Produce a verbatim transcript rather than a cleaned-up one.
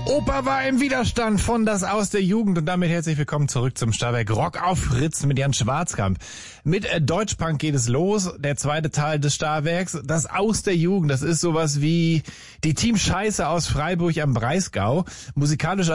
Opa war im Widerstand von Das aus der Jugend und damit herzlich willkommen zurück zum Starwerk Rock auf Fritz mit Jan Schwarzkamp. Mit äh, Deutschpunk geht es los, der zweite Teil des Starwerks, Das aus der Jugend. Das ist sowas wie die Team Scheiße aus Freiburg am Breisgau. Musikalisch